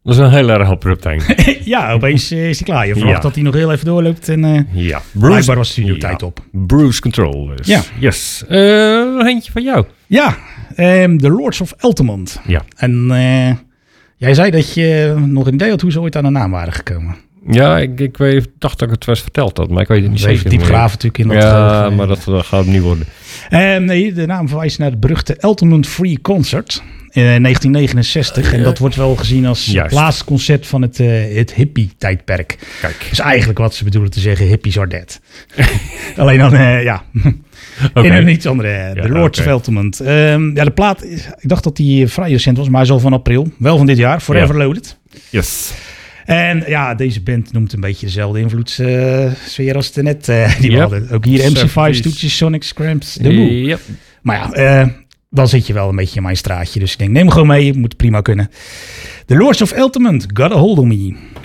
Dat is een heel erg abrupt eind. Ja, opeens is hij klaar. Je verwacht dat hij nog heel even doorloopt. En blijkbaar was de studio-tijd op. Bruce Control. Dus. Ja. Yes. Nog eentje van jou. Ja, The Lords of Altamont. Ja. En jij zei dat je nog een idee had hoe ze ooit aan de naam waren gekomen. Ja, ik dacht dat ik het wel eens verteld had, maar ik weet het niet zeker. Diep graven natuurlijk in dat. Ja, maar dat gaat het niet worden. Nee, de naam verwijst naar het beruchte Altamont Free Concert in 1969. En dat wordt wel gezien als het laatste concert van het hippie-tijdperk. Kijk. Dus eigenlijk wat ze bedoelen te zeggen, hippies are dead. Alleen dan, in een iets andere. The Lords of Altamont. De plaat, ik dacht dat die vrij recent was, maar hij is al van april. Wel van dit jaar, Forever Loaded. Yes. En ja, deze band noemt een beetje dezelfde invloedssfeer als de net die we hadden. Ook hier MC5, Stooges, Sonic, Scramps, The Who. Yep. Maar ja, dan zit je wel een beetje in mijn straatje. Dus ik denk, neem hem gewoon mee. Moet prima kunnen. The Lords of Altamont, Got a Hold on Me.